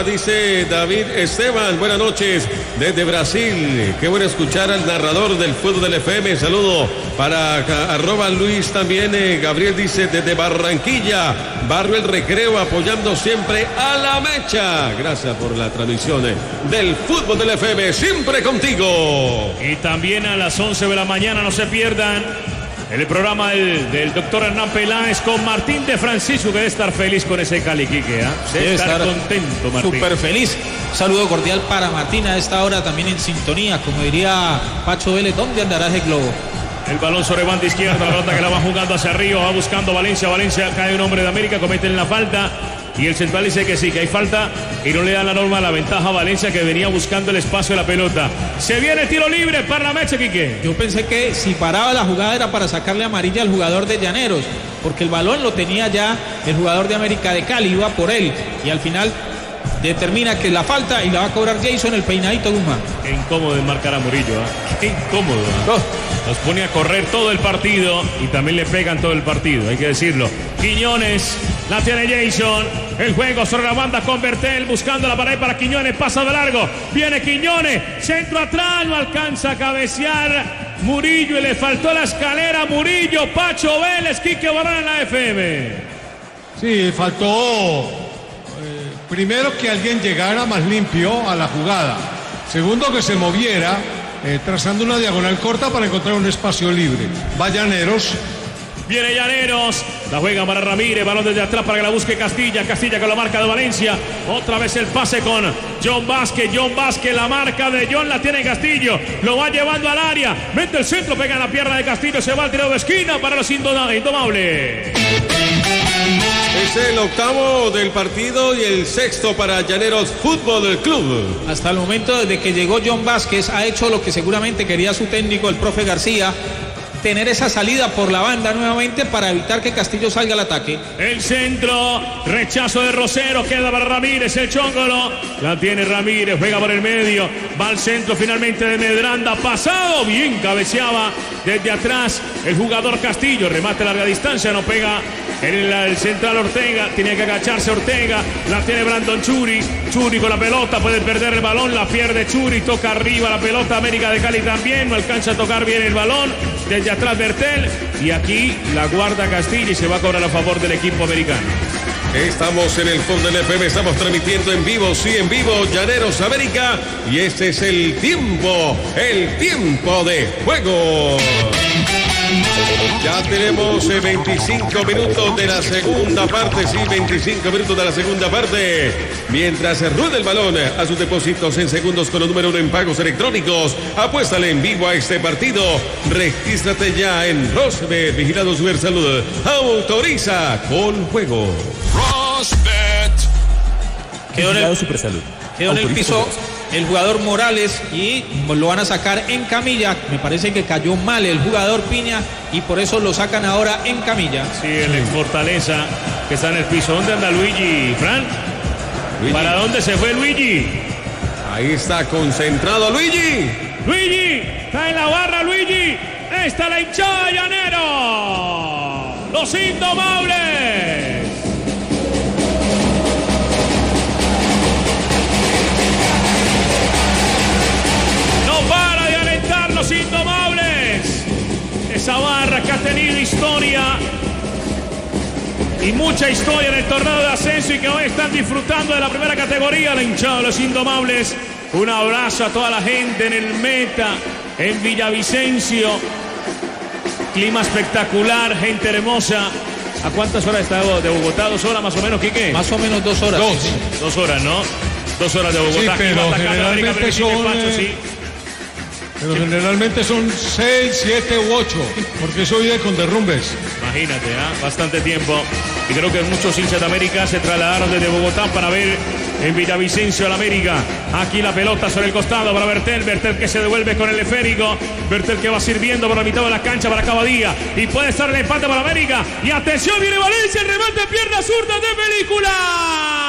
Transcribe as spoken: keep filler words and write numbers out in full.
dice David Esteban. Buenas noches desde Brasil. Qué bueno escuchar al narrador del fútbol del F M. Saludo para arroba Luis también. Eh, Gabriel dice desde Barranquilla, Barrio El Recreo, apoyando siempre a la mecha. Gracias por la transmisión eh, del fútbol del F M. Siempre contigo. Y también a las once de la mañana no se pierdan el programa del, del doctor Hernán Peláez con Martín de Francisco, que debe estar feliz con ese Cali, Quique, ¿eh? Debe, debe estar, estar contento, Martín. Súper feliz. Saludo cordial para Martín a esta hora, también en sintonía, como diría Pacho Vélez. ¿Dónde andará ese globo? El balón sobre banda izquierda, la pelota que la va jugando hacia arriba, va buscando Valencia. Valencia, cae un hombre de América, cometen la falta. Y el central dice que sí, que hay falta y no le dan la norma, la ventaja a Valencia, que venía buscando el espacio de la pelota. Se viene tiro libre para la mecha, Quique. Yo pensé que si paraba la jugada era para sacarle amarilla al jugador de Llaneros, porque el balón lo tenía ya el jugador de América de Cali, iba por él y al final determina que la falta y la va a cobrar Jason, el peinadito Guzmán. Qué incómodo es marcar a Murillo, ¿eh? Qué incómodo, ¿eh? Oh. Nos pone a correr todo el partido y también le pegan todo el partido, hay que decirlo. Quiñones, la tiene Jason, el juego sobre la banda con Bertel, buscando la pared para Quiñones, pasa de largo, viene Quiñones, centro atrás, no alcanza a cabecear Murillo y le faltó la escalera. Murillo, Pacho Vélez, Quique Barrera en la F M. Sí, faltó eh, primero que alguien llegara más limpio a la jugada, segundo que se moviera eh, trazando una diagonal corta para encontrar un espacio libre. Va Llaneros. Viene Llaneros, la juega para Ramírez, balón desde atrás para que la busque Castilla, Castilla con la marca de Valencia, otra vez el pase con John Vázquez, John Vázquez, la marca de John la tiene Castillo, lo va llevando al área, mete el centro, pega en la pierna de Castillo, se va al tiro de esquina para los indomables. Es el octavo del partido y el sexto para Llaneros Fútbol Club. Hasta el momento, desde que llegó John Vázquez, ha hecho lo que seguramente quería su técnico, el profe García, tener esa salida por la banda nuevamente para evitar que Castillo salga al ataque. El centro, rechazo de Rosero, queda para Ramírez, el chóngolo, la tiene Ramírez, juega por el medio, va al centro finalmente de Medranda, pasado, bien cabeceaba desde atrás el jugador Castillo, remate a larga distancia, no pega el, el central Ortega, tiene que agacharse Ortega, la tiene Brandon Churi, Churi con la pelota, puede perder el balón, la pierde Churi, toca arriba la pelota, América de Cali también, no alcanza a tocar bien el balón, desde atrás Bertel, y aquí la guarda Castillo y se va a cobrar a favor del equipo americano. Estamos en el fondo del F M, estamos transmitiendo en vivo, sí, en vivo, Llaneros América, y este es el tiempo, el tiempo de juego. Ya tenemos eh, veinticinco minutos de la segunda parte, sí, veinticinco minutos de la segunda parte. Mientras se rueda el balón a sus depósitos en segundos con el número uno en pagos electrónicos, apuéstale en vivo a este partido. Regístrate ya en Rosbet, vigilado Super Salud. Autoriza con juego. Rosbet. Quedó en el, Super Salud. Quedó en el piso el jugador Morales y lo van a sacar en camilla. Me parece que cayó mal el jugador Piña y por eso lo sacan ahora en camilla. Sí, el ex Fortaleza que está en el piso. ¿Dónde anda Luigi, Fran? Luigi. ¿Para dónde se fue Luigi? Ahí está concentrado Luigi. Luigi, está en la barra Luigi. Está la hinchada Llanero. Los indomables. Para de alentar los indomables. Esa barra que ha tenido historia y mucha historia en el torneo de ascenso y que hoy están disfrutando de la primera categoría, la hinchada de los indomables. Un abrazo a toda la gente en el Meta, en Villavicencio. Clima espectacular, gente hermosa. ¿A cuántas horas está de Bogotá? ¿Dos horas más o menos, Quique? Más o menos dos horas. Dos, sí. dos horas, ¿no? Dos horas de Bogotá. Sí, pero generalmente son... Pacho, sí. Pero generalmente son seis, siete u ocho, porque soy de con derrumbes. Imagínate, ¿eh? Bastante tiempo. Y creo que muchos hinchas de América se trasladaron desde Bogotá para ver en Villavicencio al América. Aquí la pelota sobre el costado para Bertel. Bertel que se devuelve con el esférico. Bertel que va sirviendo por la mitad de la cancha para Cavadía. Y puede estar el empate para América. Y atención, viene Valencia, el remate, pierna zurda de película.